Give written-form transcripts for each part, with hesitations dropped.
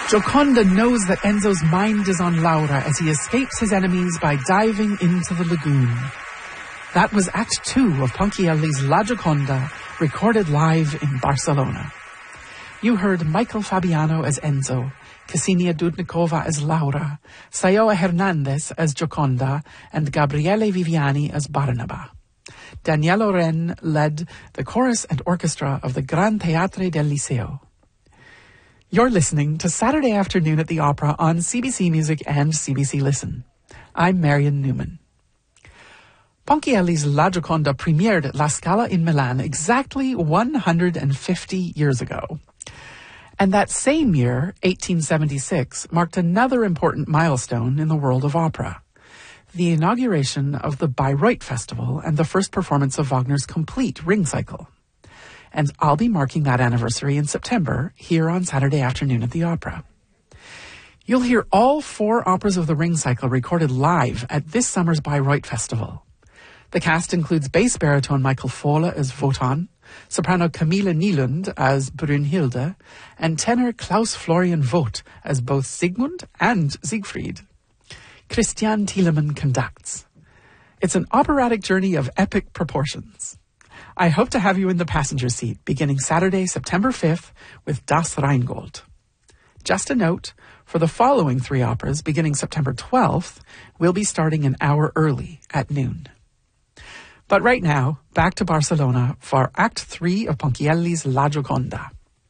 Gioconda knows that Enzo's mind is on Laura as he escapes his enemies by diving into the lagoon. That was Act 2 of Ponchielli's La Gioconda, recorded live in Barcelona. You heard Michael Fabiano as Enzo, Ksenia Dudnikova as Laura, Sayoa Hernandez as Gioconda, and Gabriele Viviani as Barnaba. Danielle Oren led the chorus and orchestra of the Gran Teatre del Liceo. You're listening to Saturday Afternoon at the Opera on CBC Music and CBC Listen. I'm Marion Newman. Ponchielli's La Gioconda premiered at La Scala in Milan exactly 150 years ago. And that same year, 1876, marked another important milestone in the world of opera: the inauguration of the Bayreuth Festival and the first performance of Wagner's complete Ring Cycle. And I'll be marking that anniversary in September here on Saturday Afternoon at the Opera. You'll hear all 4 operas of the Ring Cycle recorded live at this summer's Bayreuth Festival. The cast includes bass baritone Michael Fohle as Wotan, soprano Camilla Nylund as Brünnhilde, and tenor Klaus Florian Vogt as both Sigmund and Siegfried. Christian Thielemann conducts. It's an operatic journey of epic proportions. I hope to have you in the passenger seat beginning Saturday, September 5th with Das Rheingold. Just a note, for the following 3 operas beginning September 12th, we'll be starting an hour early at noon. But right now, back to Barcelona for Act 3 of Ponchielli's La Gioconda.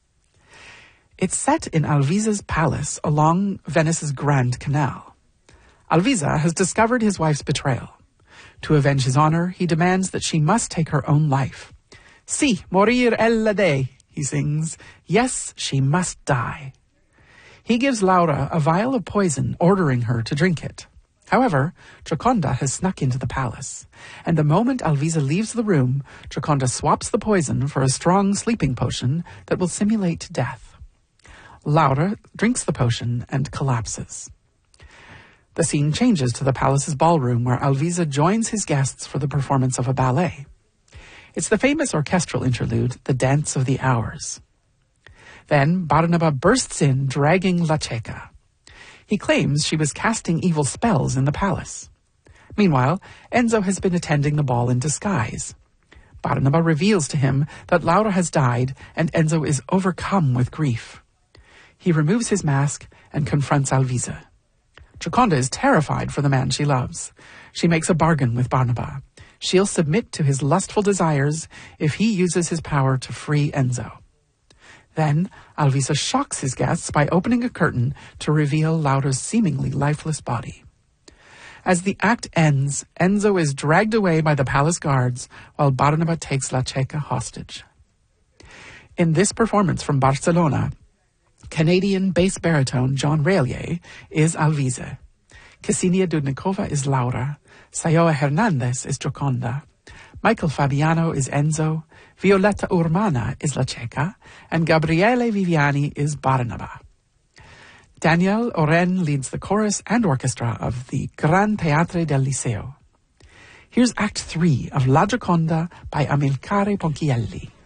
It's set in Alvisa's palace along Venice's Grand Canal. Alvisa has discovered his wife's betrayal. To avenge his honor, he demands that she must take her own life. Si, morir ella de, he sings. Yes, she must die. He gives Laura a vial of poison, ordering her to drink it. However, Gioconda has snuck into the palace, and the moment Alvisa leaves the room, Gioconda swaps the poison for a strong sleeping potion that will simulate death. Laura drinks the potion and collapses. The scene changes to the palace's ballroom where Alvisa joins his guests for the performance of a ballet. It's the famous orchestral interlude, The Dance of the Hours. Then Barnaba bursts in, dragging La Cieca. He claims she was casting evil spells in the palace. Meanwhile, Enzo has been attending the ball in disguise. Barnaba reveals to him that Laura has died and Enzo is overcome with grief. He removes his mask and confronts Alvisa. Gioconda is terrified for the man she loves. She makes a bargain with Barnaba. She'll submit to his lustful desires if he uses his power to free Enzo. Then, Alvisa shocks his guests by opening a curtain to reveal Laura's seemingly lifeless body. As the act ends, Enzo is dragged away by the palace guards while Barnaba takes La Cieca hostage. In this performance from Barcelona, Canadian bass baritone John Raelier is Alvisa. Ksenia Dudnikova is Laura. Sayoa Hernandez is Gioconda. Michael Fabiano is Enzo. Violetta Urmana is La Cieca. And Gabriele Viviani is Barnaba. Danielle Oren leads the chorus and orchestra of the Gran Teatre del Liceo. Here's Act 3 of La Gioconda by Amilcare Ponchielli.